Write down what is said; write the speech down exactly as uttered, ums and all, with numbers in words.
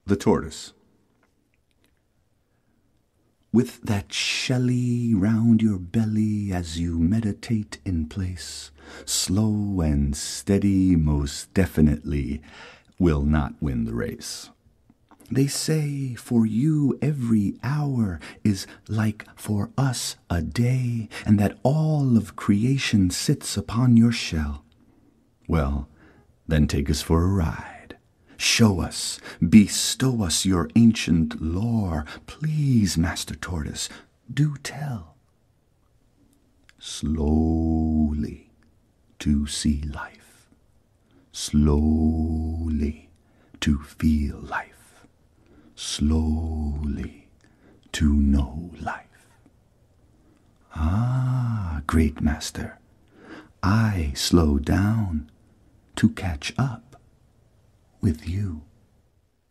The Tortoise. With that shelly round your belly as you meditate in place, slow and steady most definitely will not win the race. They say for you every hour is like for us a day, and that all of creation sits upon your shell. Well, then take us for a ride. Show us, bestow us your ancient lore. Please, Master Tortoise, do tell. Slowly to see life, slowly to feel life, slowly to know life. Ah, great Master, I slow down to catch up with you.